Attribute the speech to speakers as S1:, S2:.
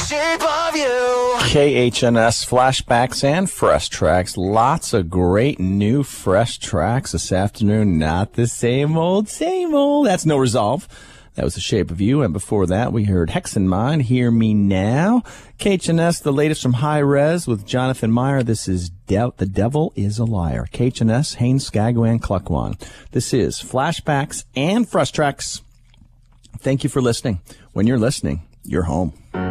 S1: shape of you.
S2: KHNS flashbacks and fresh tracks. Lots of great new fresh tracks this afternoon. Not the same old, same old. That's No Resolve. That was The Shape of You. And before that, we heard Hexenmine, Hear Me Now. KHNS, the latest from High Res with Jonathan Meyer. This is The Devil is a Liar. KHNS, Haines, Skagway, Cluckwan. This is Flashbacks and Fresh Tracks. Thank you for listening. When you're listening, you're home.